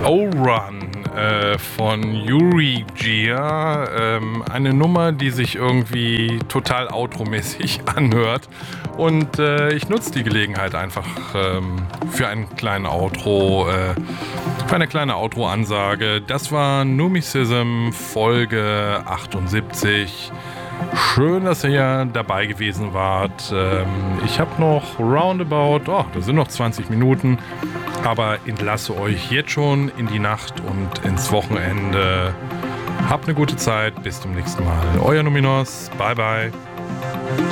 O-Run von Yuri Gia. Eine Nummer, die sich irgendwie total outro-mäßig anhört. Und ich nutze die Gelegenheit einfach für einen kleinen Outro, für eine kleine Outro-Ansage. Das war Numicism Folge 78. Schön, dass ihr dabei gewesen wart. Ich habe noch roundabout, da sind noch 20 Minuten, aber entlasse euch jetzt schon in die Nacht und ins Wochenende. Habt eine gute Zeit, bis zum nächsten Mal. Euer Numinos, bye bye.